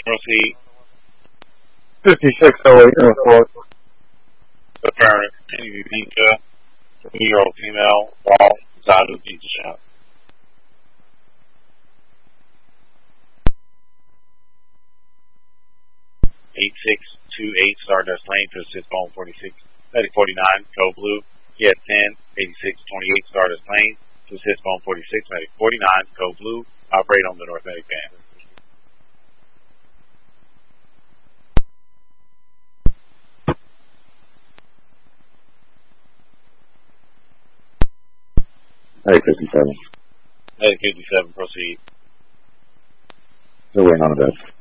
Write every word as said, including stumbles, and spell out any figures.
Proceed. fifty-six oh eight Northwest. Affirmative. Any pizza, twenty-year-old female, wall, inside of the pizza shop. eight six two eight Stardust Lane to assist phone forty-six, medic forty-nine, code blue, G S ten, eighty-six twenty-eight Stardust Lane to assist phone forty-six, medic forty-nine, code blue, operate on the North Medic van. Medic fifty-seven. Medic fifty-seven, proceed. They're waiting on the bed.